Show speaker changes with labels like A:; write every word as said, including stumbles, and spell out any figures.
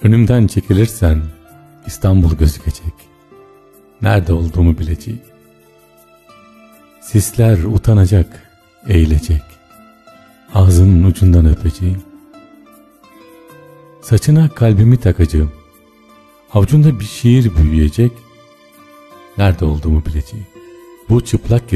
A: Önümden çekilirsen İstanbul gözükecek. Nerede olduğumu bilecek. Sisler utanacak, eğilecek. Ağzının ucundan öpeceğim. Saçına kalbimi takacağım. Avucunda bir şiir büyüyecek. Nerede olduğumu bileceğim. Bu çıplak